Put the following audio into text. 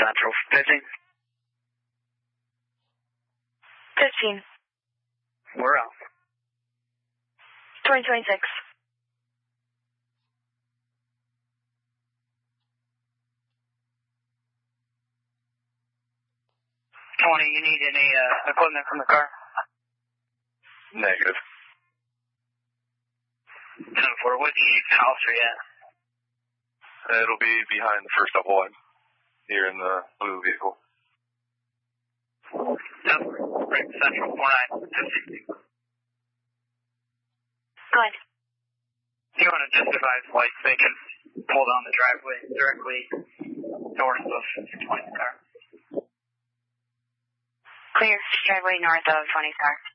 Central 15. 15. Where else? 2026. 20, you need any equipment from the car? Negative. 10-4, what house are you at? It'll be behind the first double line, here in the blue vehicle. 10-4, right, Central 49, 15. Go ahead. You want to just advise lights they can pull down the driveway directly north of 20 car. Clear driveway north of 20 car.